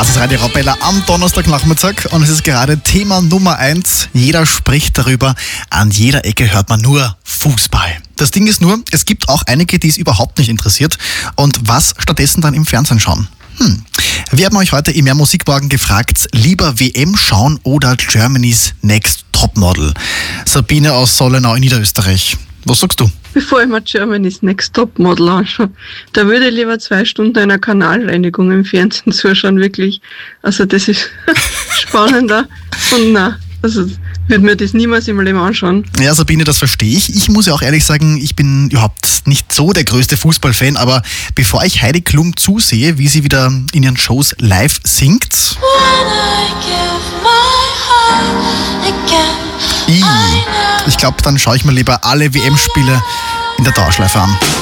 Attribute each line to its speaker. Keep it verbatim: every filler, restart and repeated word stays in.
Speaker 1: Das ist Radio Arabella am Donnerstagnachmittag und es ist gerade Thema Nummer eins. Jeder spricht darüber, an jeder Ecke hört man nur Fußball. Das Ding ist nur, es gibt auch einige, die es überhaupt nicht interessiert und was stattdessen dann im Fernsehen schauen. Hm. Wir haben euch heute im Mehr Musikwagen gefragt, lieber W M schauen oder Germany's Next Topmodel? Sabine aus Sollenau in Niederösterreich. Was sagst du?
Speaker 2: Bevor ich mir Germany's Next Topmodel anschaue, da würde ich lieber zwei Stunden einer Kanalreinigung im Fernsehen zuschauen, wirklich. Also das ist spannender und nein, also würde mir das niemals im Leben anschauen.
Speaker 1: Ja, Sabine, das verstehe ich. Ich muss ja auch ehrlich sagen, ich bin überhaupt nicht so der größte Fußballfan, aber bevor ich Heidi Klum zusehe, wie sie wieder in ihren Shows live singt, ich, ich glaube, dann schaue ich mir lieber alle W M-Spiele in der Dauerschleife an.